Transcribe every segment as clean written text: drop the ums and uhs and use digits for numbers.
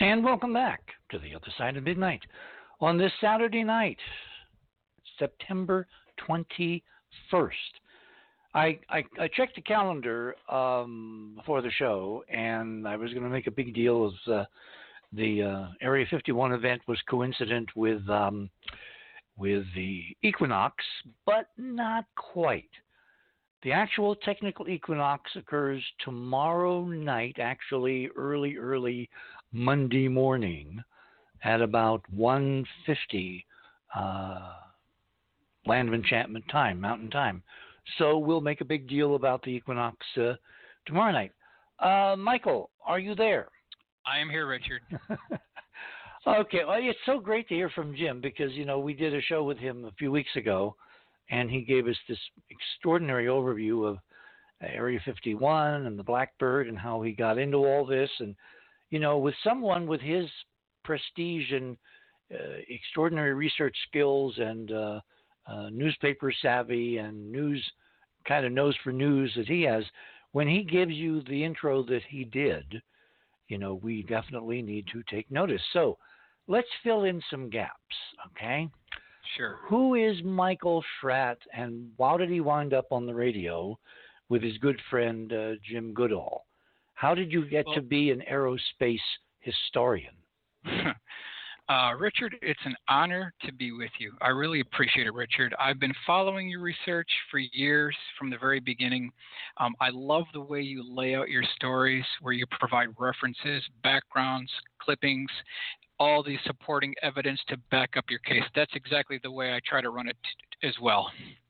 And welcome back to the other side of midnight on this Saturday night, September 21st. I checked the calendar before the show, and I was going to make a big deal of the Area 51 event was coincident with the equinox, but not quite. The actual technical equinox occurs tomorrow night, actually early Monday morning at about 1:50 Land of Enchantment time, Mountain Time. So we'll make a big deal about the equinox tomorrow night. Michael, are you there? I am here, Richard. Okay, well, it's so great to hear from Jim because, we did a show with him a few weeks ago, and he gave us this extraordinary overview of Area 51 and the Blackbird and how he got into all this. And, with someone with his prestige and extraordinary research skills and newspaper savvy and news kind of nose for news that he has, when he gives you the intro that he did, we definitely need to take notice. So let's fill in some gaps, okay? Sure. Who is Michael Schratt, and how did he wind up on the radio with his good friend Jim Goodall? How did you get to be an aerospace historian? Richard, it's an honor to be with you. I really appreciate it, Richard. I've been following your research for years from the very beginning. I love the way you lay out your stories, where you provide references, backgrounds, clippings, all the supporting evidence to back up your case. That's exactly the way I try to run it as well.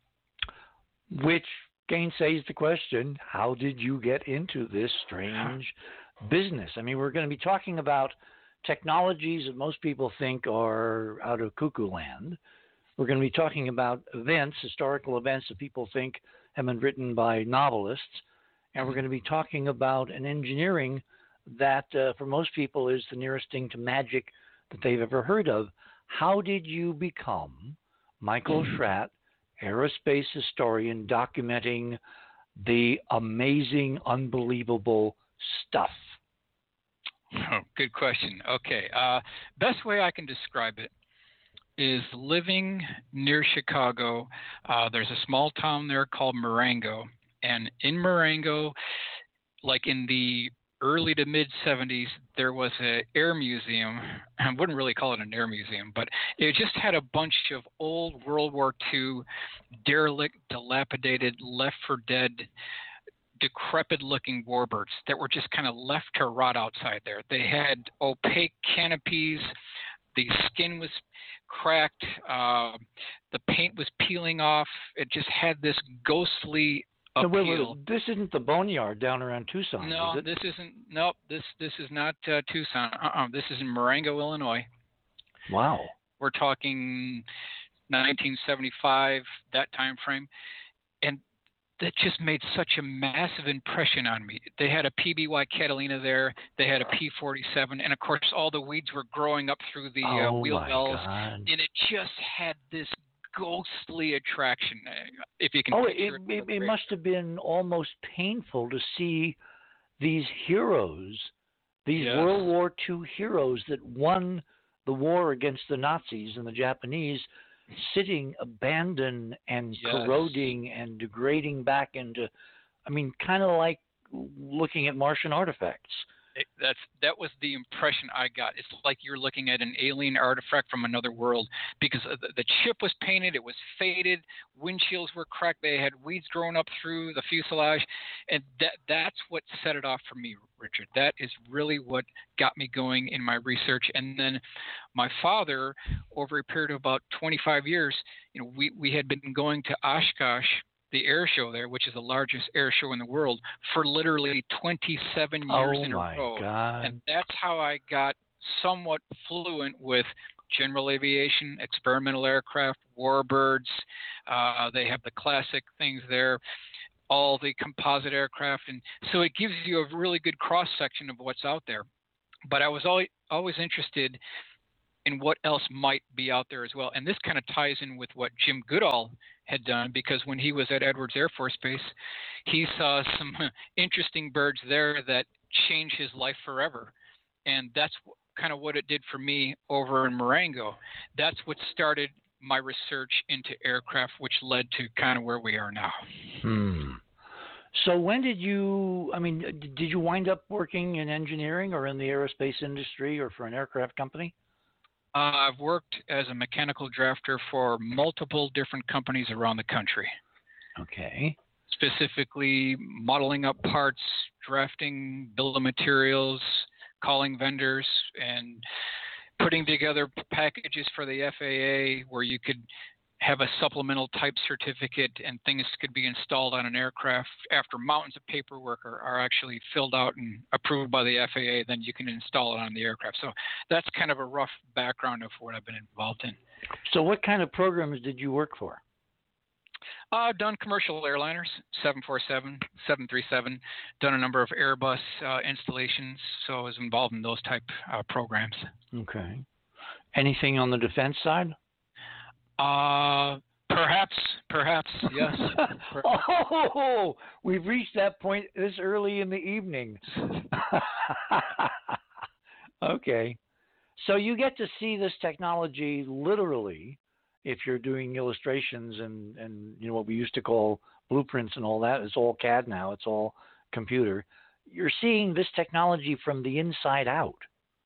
Which gainsays the question, how did you get into this strange business? I mean, we're going to be talking about technologies that most people think are out of cuckoo land. We're going to be talking about events, historical events that people think have been written by novelists. And we're going to be talking about an engineering that for most people is the nearest thing to magic that they've ever heard of. How did you become Michael Schratt, aerospace historian, documenting the amazing, unbelievable stuff? Oh, good question. Okay. Best way I can describe it is living near Chicago. There's a small town there called Marengo. And in Marengo, like in the early to mid 70s, there was an air museum. I wouldn't really call it an air museum, but it just had a bunch of old World War II derelict, dilapidated, left for dead, decrepit-looking warbirds that were just kind of left to rot outside there. They had opaque canopies. The skin was cracked. The paint was peeling off. It just had this ghostly appeal. This isn't the Boneyard down around Tucson, no, is it? this isn't. Nope, this is not Tucson. This is in Marengo, Illinois. Wow. We're talking 1975, that time frame. And that just made such a massive impression on me. They had a PBY Catalina there. They had a P-47. And, of course, all the weeds were growing up through the wheel wells. God. And it just had this ghostly attraction, if you can picture it. It must have been almost painful to see these heroes, these World War II heroes that won the war against the Nazis and the Japanese, sitting abandoned and corroding and degrading back into, kind of like looking at Martian artifacts. That was the impression I got. It's like you're looking at an alien artifact from another world, because the ship was painted, it was faded, windshields were cracked, they had weeds growing up through the fuselage, and that's what set it off for me, Richard. That is really what got me going in my research. And then my father, over a period of about 25 years, we had been going to Oshkosh, the air show there, which is the largest air show in the world, for literally 27 years in a row. God. And that's how I got somewhat fluent with general aviation, experimental aircraft, warbirds. They have the classic things there, all the composite aircraft. And so it gives you a really good cross-section of what's out there. But I was always interested in what else might be out there as well. And this kind of ties in with what Jim Goodall had done, because when he was at Edwards Air Force Base, he saw some interesting birds there that changed his life forever. And that's kind of what it did for me over in Marengo. That's what started my research into aircraft, which led to kind of where we are now. So when did you, did you wind up working in engineering or in the aerospace industry or for an aircraft company? I've worked as a mechanical drafter for multiple different companies around the country. Okay. Specifically modeling up parts, drafting bill of materials, calling vendors, and putting together packages for the FAA where you could have a supplemental type certificate and things could be installed on an aircraft after mountains of paperwork are actually filled out and approved by the FAA. Then you can install it on the aircraft. So that's kind of a rough background of what I've been involved in. So what kind of programs did you work for? I've done commercial airliners, 747, 737, done a number of Airbus installations, so I was involved in those type programs. Okay. Anything on the defense side? Perhaps, yes. Oh, we've reached that point this early in the evening. Okay. So you get to see this technology literally if you're doing illustrations and you know what we used to call blueprints and all that. It's all CAD now. It's all computer. You're seeing this technology from the inside out.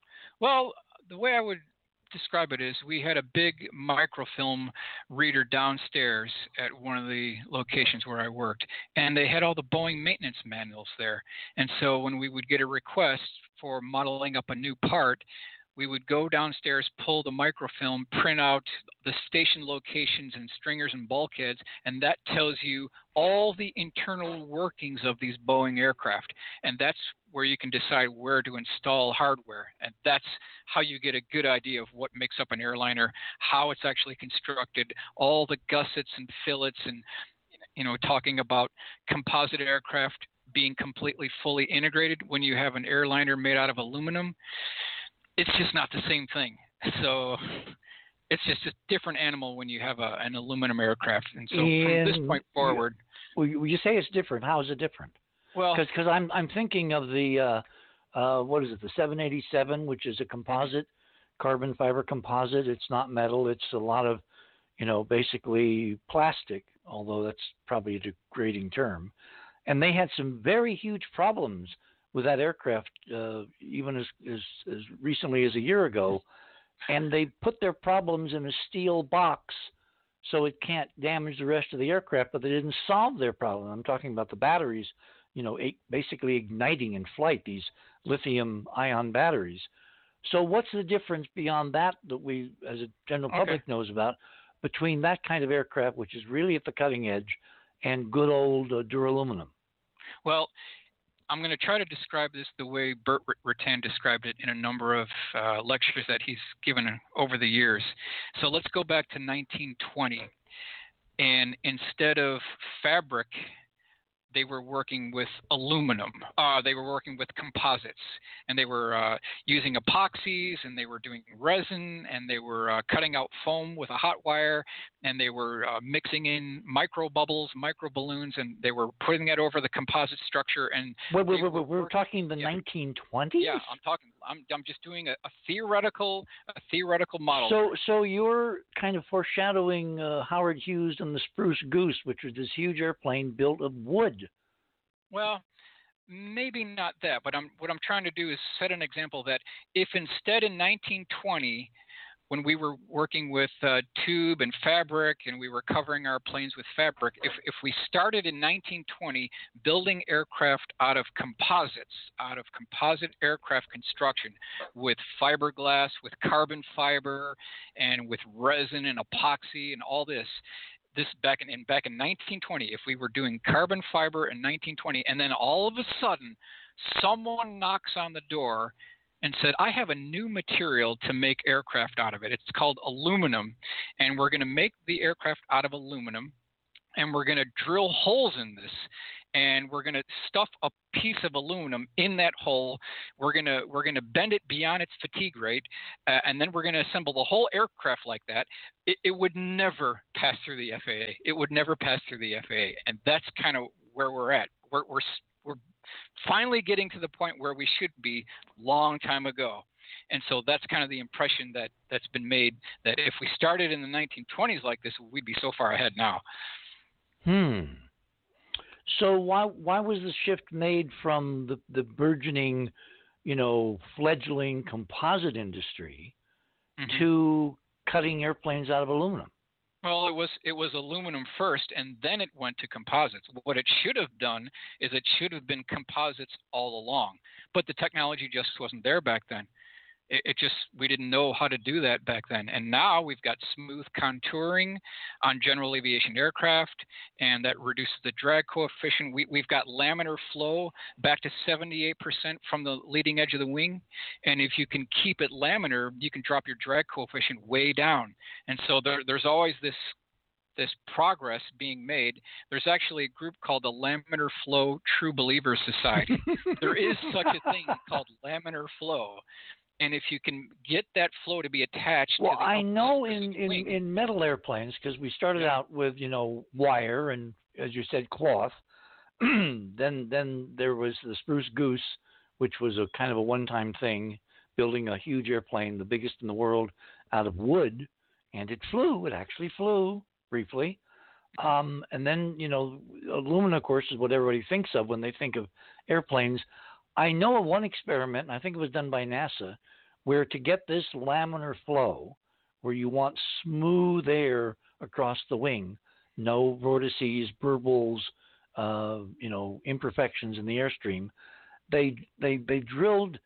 Well, the way I would describe it is we had a big microfilm reader downstairs at one of the locations where I worked, and they had all the Boeing maintenance manuals there. And so when we would get a request for modeling up a new part, we would go downstairs, pull the microfilm, print out the station locations and stringers and bulkheads, and that tells you all the internal workings of these Boeing aircraft. And that's where you can decide where to install hardware. And that's how you get a good idea of what makes up an airliner, how it's actually constructed, all the gussets and fillets, and, you know, talking about composite aircraft being completely fully integrated. When you have an airliner made out of aluminum, it's just not the same thing. So it's just a different animal when you have an aluminum aircraft. And so from this point forward, you say it's different. How is it different? Well, because I'm thinking of the what is it, the 787, which is a composite, carbon fiber composite. It's not metal. It's a lot of, you know, basically plastic, although that's probably a degrading term. And they had some very huge problems with that aircraft, even as recently as a year ago, and they put their problems in a steel box so it can't damage the rest of the aircraft, but they didn't solve their problem. I'm talking about the batteries, you know, basically igniting in flight, these lithium-ion batteries. So what's the difference beyond that we, as a general public, knows about, between that kind of aircraft, which is really at the cutting edge, and good old duraluminum? Well, I'm going to try to describe this the way Burt Rutan described it in a number of lectures that he's given over the years. So let's go back to 1920. And instead of fabric, they were working with aluminum. They were working with composites, and they were using epoxies, and they were doing resin, and they were cutting out foam with a hot wire, and they were mixing in micro bubbles, micro balloons, and they were putting that over the composite structure. And we're talking the 1920s. Yeah, I'm just doing a theoretical model. So you're kind of foreshadowing Howard Hughes and the Spruce Goose, which was this huge airplane built of wood. Well, maybe not that, but what I'm trying to do is set an example that if instead in 1920, when we were working with tube and fabric and we were covering our planes with fabric, if we started in 1920 building aircraft out of composite aircraft construction with fiberglass, with carbon fiber, and with resin and epoxy and all this back in 1920, if we were doing carbon fiber in 1920, and then all of a sudden someone knocks on the door and said, I have a new material to make aircraft out of it. It's called aluminum, and we're going to make the aircraft out of aluminum, and we're going to drill holes in this, and we're going to stuff a piece of aluminum in that hole. We're going to bend it beyond its fatigue rate, and then we're going to assemble the whole aircraft like that. It would never pass through the FAA. It would never pass through the FAA, and that's kind of where we're at. We're finally getting to the point where we should be long time ago. And so that's kind of the impression that's been made, that if we started in the 1920s like this, we'd be so far ahead now. So why was the shift made from the burgeoning, fledgling composite industry to cutting airplanes out of aluminum? Well, it was aluminum first, and then it went to composites. What it should have done is it should have been composites all along, but the technology just wasn't there back then. We didn't know how to do that back then. And now we've got smooth contouring on general aviation aircraft, and that reduces the drag coefficient. We've got laminar flow back to 78% from the leading edge of the wing. And if you can keep it laminar, you can drop your drag coefficient way down. And so there's always this progress being made. There's actually a group called the Laminar Flow True Believers Society. There is such a thing called laminar flow. And if you can get that flow to be attached to the I know in metal airplanes, because we started out with, wire and, as you said, cloth. then there was the Spruce Goose, which was a kind of a one-time thing, building a huge airplane, the biggest in the world, out of wood. And it flew. It actually flew briefly. And then, aluminum, of course, is what everybody thinks of when they think of airplanes. I know of one experiment, and I think it was done by NASA, where to get this laminar flow, where you want smooth air across the wing, no vortices, burbles, imperfections in the airstream, they drilled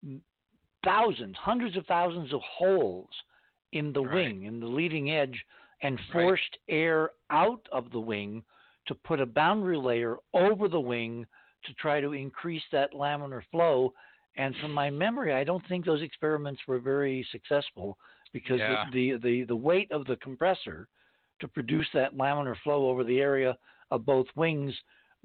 hundreds of thousands of holes in the wing, in the leading edge, and forced air out of the wing to put a boundary layer over the wing to try to increase that laminar flow. And from my memory, I don't think those experiments were very successful, because the weight of the compressor to produce that laminar flow over the area of both wings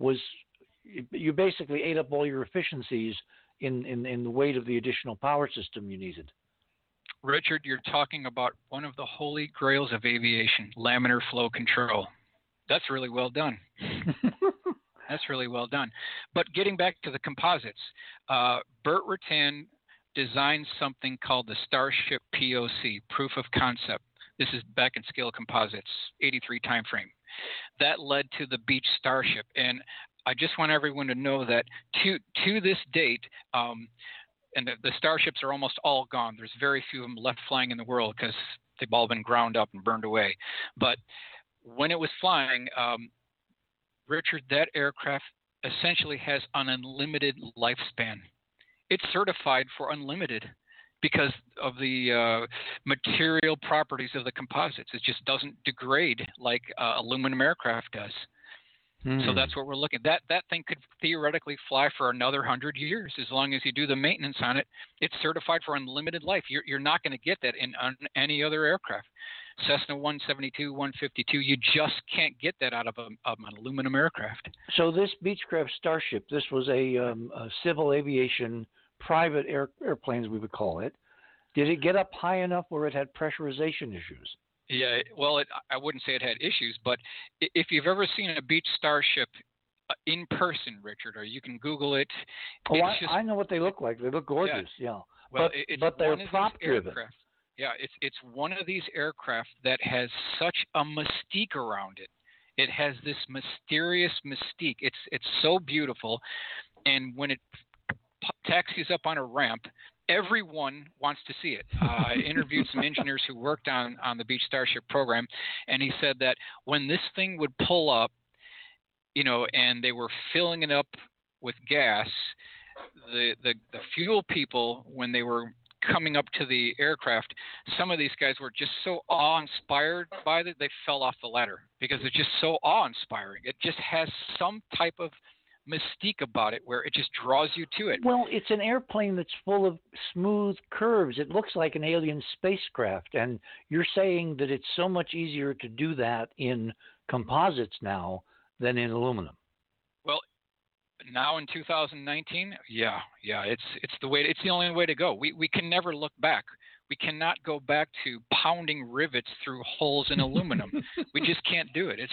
you basically ate up all your efficiencies in the weight of the additional power system you needed. Richard, you're talking about one of the holy grails of aviation, laminar flow control. That's really well done. That's really well done. But getting back to the composites, Burt Rutan designed something called the Starship POC, Proof of Concept. This is back in Scale Composites, 83 timeframe. That led to the Beech Starship. And I just want everyone to know that to this date, and the Starships are almost all gone. There's very few of them left flying in the world because they've all been ground up and burned away. But when it was flying, Richard, that aircraft essentially has an unlimited lifespan. It's certified for unlimited because of the material properties of the composites. It just doesn't degrade like aluminum aircraft does. So that's what we're looking at. That thing could theoretically fly for another 100 years as long as you do the maintenance on it. It's certified for unlimited life. You're not going to get that in any other aircraft. Cessna 172, 152, you just can't get that out of an aluminum aircraft. So this Beechcraft Starship, this was a civil aviation, private airplanes, we would call it. Did it get up high enough where it had pressurization issues? Yeah, well, I wouldn't say it had issues, but if you've ever seen a Beech Starship in person, Richard, or you can Google it. I know what they look like. They look gorgeous, yeah. Well, but they're prop-driven. Yeah, it's one of these aircraft that has such a mystique around it. It has this mysterious mystique. It's so beautiful, and when it taxis up on a ramp, everyone wants to see it. I interviewed some engineers who worked on the Beech Starship program, and he said that when this thing would pull up, and they were filling it up with gas, the fuel people, when they were coming up to the aircraft, some of these guys were just so awe-inspired by it, they fell off the ladder because it's just so awe-inspiring. It just has some type of mystique about it where it just draws you to it. Well, it's an airplane that's full of smooth curves. It looks like an alien spacecraft, and you're saying that it's so much easier to do that in composites now than in aluminum. Well, now in 2019, yeah, it's the only way to go. We can never look back. We cannot go back to pounding rivets through holes in aluminum. We just can't do it. It's